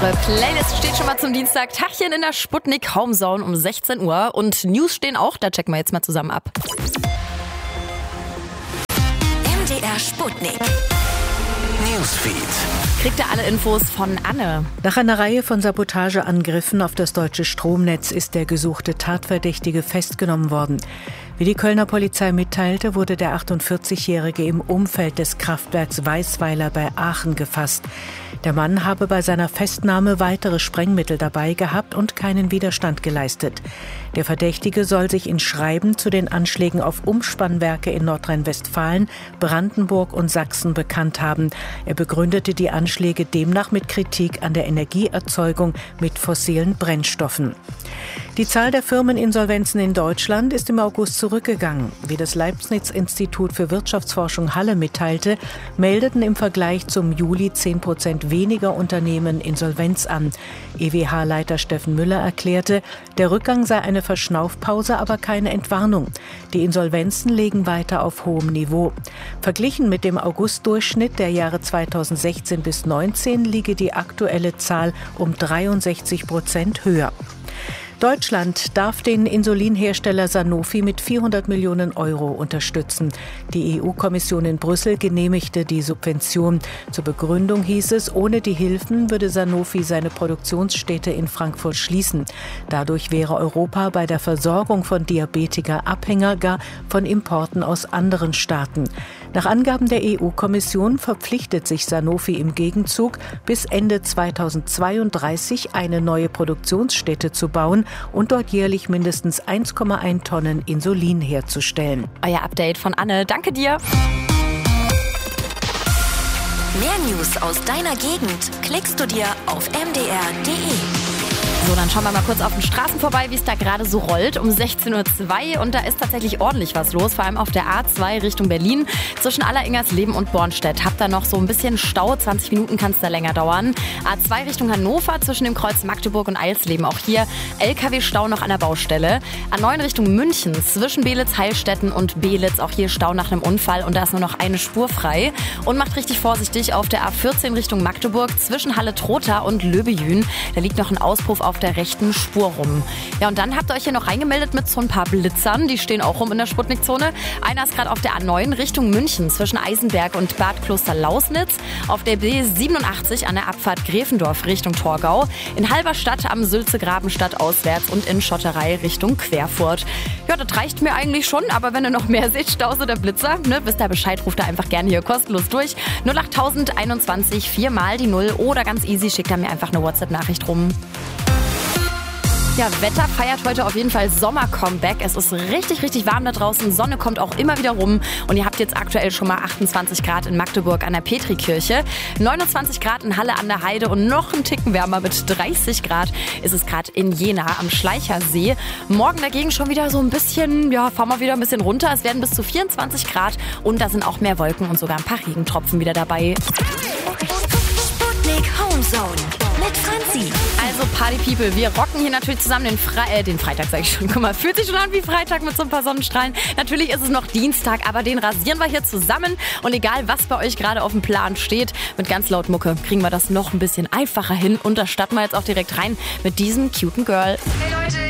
Eure Playlist steht schon mal zum Dienstag. Tachchen in der Sputnik Homezone um 16 Uhr. Und News stehen auch, da checken wir jetzt mal zusammen ab. MDR Sputnik Newsfeed. Kriegt ihr alle Infos von Anne? Nach einer Reihe von Sabotageangriffen auf das deutsche Stromnetz ist der gesuchte Tatverdächtige festgenommen worden. Wie die Kölner Polizei mitteilte, wurde der 48-Jährige im Umfeld des Kraftwerks Weißweiler bei Aachen gefasst. Der Mann habe bei seiner Festnahme weitere Sprengmittel dabei gehabt und keinen Widerstand geleistet. Der Verdächtige soll sich in Schreiben zu den Anschlägen auf Umspannwerke in Nordrhein-Westfalen, Brandenburg und Sachsen bekannt haben. Er begründete die Anschläge demnach mit Kritik an der Energieerzeugung mit fossilen Brennstoffen. Die Zahl der Firmeninsolvenzen in Deutschland ist im August zurückgegangen. Wie das Leibniz-Institut für Wirtschaftsforschung Halle mitteilte, meldeten im Vergleich zum Juli 10% weniger Unternehmen Insolvenz an. EWH-Leiter Steffen Müller erklärte, der Rückgang sei eine Verschnaufpause, aber keine Entwarnung. Die Insolvenzen liegen weiter auf hohem Niveau. Verglichen mit dem August-Durchschnitt der Jahre 2016 bis 2019 liege die aktuelle Zahl um 63% höher. Deutschland darf den Insulinhersteller Sanofi mit 400 Millionen Euro unterstützen. Die EU-Kommission in Brüssel genehmigte die Subvention. Zur Begründung hieß es, ohne die Hilfen würde Sanofi seine Produktionsstätte in Frankfurt schließen. Dadurch wäre Europa bei der Versorgung von Diabetikern abhängiger von Importen aus anderen Staaten. Nach Angaben der EU-Kommission verpflichtet sich Sanofi im Gegenzug, bis Ende 2032 eine neue Produktionsstätte zu bauen und dort jährlich mindestens 1,1 Tonnen Insulin herzustellen. Euer Update von Anne. Danke dir. Mehr News aus deiner Gegend klickst du dir auf mdr.de. So, dann schauen wir mal kurz auf den Straßen vorbei, wie es da gerade so rollt. Um 16.02 Uhr und da ist tatsächlich ordentlich was los, vor allem auf der A2 Richtung Berlin. Zwischen Alleringersleben und Bornstedt habt ihr noch so ein bisschen Stau, 20 Minuten kann es da länger dauern. A2 Richtung Hannover zwischen dem Kreuz Magdeburg und Eilsleben, auch hier LKW-Stau noch an der Baustelle. A9 Richtung München zwischen Belitz, Heilstätten und Belitz, auch hier Stau nach einem Unfall und da ist nur noch eine Spur frei. Und macht richtig vorsichtig auf der A14 Richtung Magdeburg zwischen Halle-Trotha und Löbejün. Da liegt noch ein Auspuff auf der rechten Spur rum. Ja, und dann habt ihr euch hier noch reingemeldet mit so ein paar Blitzern. Die stehen auch rum in der Sputnik-Zone. Einer ist gerade auf der A9 Richtung München zwischen Eisenberg und Bad Kloster-Lausnitz. Auf der B87 an der Abfahrt Gräfendorf Richtung Torgau. In Halberstadt am Sülze-Graben stadtauswärts und in Schotterei Richtung Querfurt. Ja, das reicht mir eigentlich schon, aber wenn ihr noch mehr seht, Staus oder Blitzer, wisst ihr Bescheid, ruft da einfach gerne hier kostenlos durch. 08021 4 mal die 0 oder ganz easy, schickt ihr mir einfach eine WhatsApp-Nachricht rum. Ja, Wetter feiert heute auf jeden Fall Sommer-Comeback. Es ist richtig, richtig warm da draußen. Sonne kommt auch immer wieder rum. Und ihr habt jetzt aktuell schon mal 28 Grad in Magdeburg an der Petrikirche, 29 Grad in Halle an der Heide und noch einen Ticken wärmer mit 30 Grad ist es gerade in Jena am Schleichersee. Morgen dagegen schon wieder so ein bisschen, fahren wir wieder ein bisschen runter. Es werden bis zu 24 Grad und da sind auch mehr Wolken und sogar ein paar Regentropfen wieder dabei. Sputnik Homezone mit Franzi. Also Party People, wir rocken hier natürlich zusammen den Freitag, sag ich schon. Guck mal, fühlt sich schon an wie Freitag mit so ein paar Sonnenstrahlen. Natürlich ist es noch Dienstag, aber den rasieren wir hier zusammen. Und egal, was bei euch gerade auf dem Plan steht, mit ganz laut Mucke kriegen wir das noch ein bisschen einfacher hin. Und da starten wir jetzt auch direkt rein mit diesem cuten Girl. Hey Leute,